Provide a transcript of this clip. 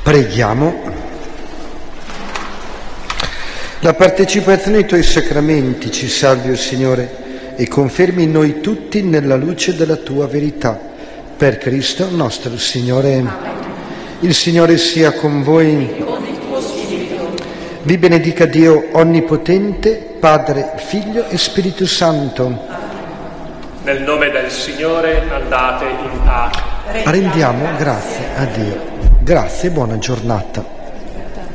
Preghiamo. La partecipazione ai Tuoi sacramenti ci salvi, o Signore, e confermi noi tutti nella luce della Tua verità. Per Cristo nostro Signore. Amen. Il Signore sia con voi. E con il tuo spirito. Vi benedica Dio Onnipotente, Padre, Figlio e Spirito Santo. Amen. Nel nome del Signore andate in pace. Rendiamo grazie a Dio. Grazie e buona giornata.